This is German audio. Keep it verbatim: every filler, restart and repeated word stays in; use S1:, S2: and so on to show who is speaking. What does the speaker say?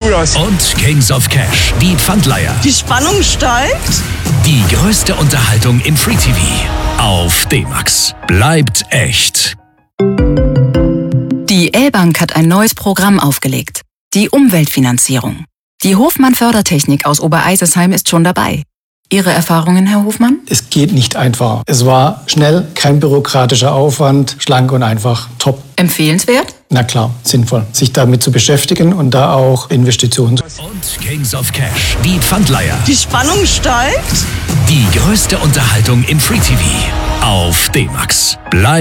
S1: cool aus.
S2: Und Kings of Cash, die Pfandleiher.
S3: Die Spannung steigt.
S2: Die größte Unterhaltung im Free T V auf D-Max. Bleibt echt.
S4: Die L-Bank hat ein neues Programm aufgelegt. Die Umweltfinanzierung. Die Hofmann Fördertechnik aus Obereisesheim ist schon dabei. Ihre Erfahrungen, Herr Hofmann?
S5: Es geht nicht einfach. Es war schnell, kein bürokratischer Aufwand, schlank und einfach. Top.
S4: Empfehlenswert?
S5: Na klar, sinnvoll, sich damit zu beschäftigen und da auch Investitionen zu.
S2: Und Kings of Cash, die Pfandleiher.
S3: Die Spannung steigt.
S2: Die größte Unterhaltung im Free T V auf D-Max. Bleibt